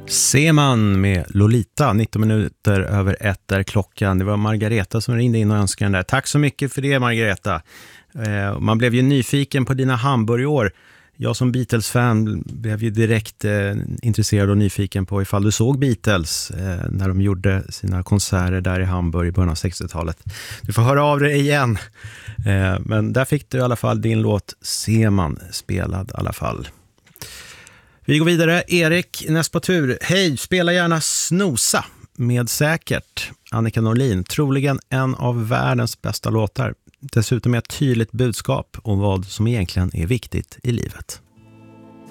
Seman med Lolita, 19 minuter över 1 är klockan. Det var Margareta som ringde in och önskade den där. Tack så mycket för det, Margareta. Man blev ju nyfiken på dina Hamburg-år. Jag som Beatles-fan blev ju direkt intresserad och nyfiken på ifall du såg Beatles när de gjorde sina konserter där i Hamburg i början av 60-talet. Du får höra av dig igen. Men där fick du i alla fall din låt Seman spelad i alla fall. Vi går vidare. Erik, näst på tur. Hej, spela gärna Snosa med Säkert. Annika Norlin, troligen en av världens bästa låtar. Dessutom är ett tydligt budskap om vad som egentligen är viktigt i livet.